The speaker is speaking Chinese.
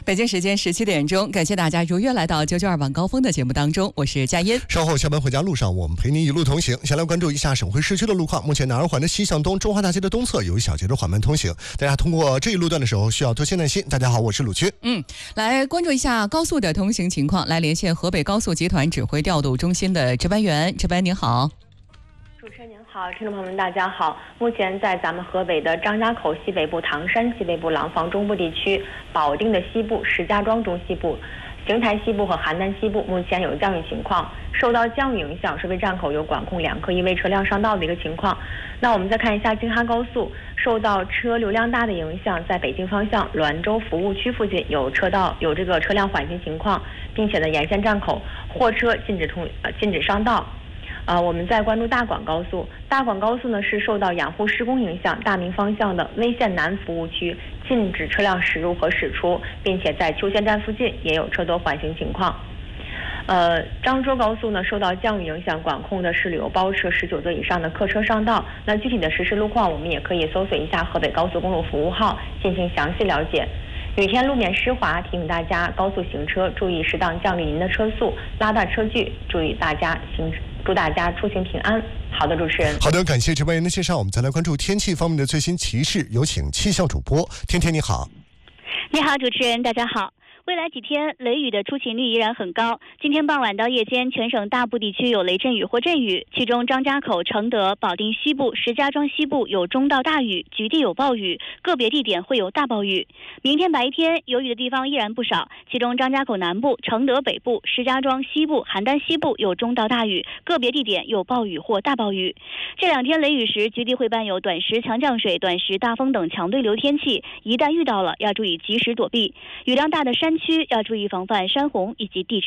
北京时间17点钟，感谢大家如约来到992晚高峰的节目当中，我是佳音。 稍后下班回家路上，我们陪您一路同行。先来关注一下省会市区的路况。目前南二环的西向东、中华大街的东侧有一小节的缓慢通行，大家通过这一路段的时候需要多些耐心。大家好，我是鲁区。 来关注一下高速的通行情况，来连线河北高速集团指挥调度中心的值班员。值班您好。 主持人您好，听众朋友们大家好。目前在咱们河北的张家口西北部、唐山西北部、廊坊中部地区、保定的西部、石家庄中西部、邢台西部和邯郸西部目前有降雨情况。受到降雨影响，收费站口有管控2科1位车辆上道的一个情况。那我们再看一下京哈高速，受到车流量大的影响，在北京方向滦州服务区附近有车辆缓行情况，并且呢沿线站口货车禁止上道。我们在关注大广高速，大广高速呢是受到养护施工影响，大明方向的威县南服务区禁止车辆驶入和驶出，并且在邱县站附近也有车多缓行情况。漳州高速呢受到降雨影响，管控的是旅游包车19座以上的客车上道。那具体的实时路况，我们也可以搜索一下河北高速公路服务号进行详细了解。雨天路面湿滑，提醒大家高速行车注意适当降低您的车速，拉大车距，祝大家出行平安。好的，主持人。 好的，感谢值班员的介绍。我们再来关注天气方面的最新提示，有请气象主播天天。你好。 你好，主持人，大家好。未来几天雷雨的出勤率依然很高，今天傍晚到夜间全省大部地区有雷阵雨或阵雨，其中张家口、承德、保定西部、石家庄西部有中到大雨，局地有暴雨，个别地点会有大暴雨。明天白天有雨的地方依然不少，其中张家口南部、承德北部、石家庄西部、邯郸西部有中到大雨，个别地点有暴雨或大暴雨。这2天雷雨时，局地会伴有短时强降水、短时大风等强对流天气，一旦遇到了要注意及时躲避。雨量大的山区要注意防范山洪以及地质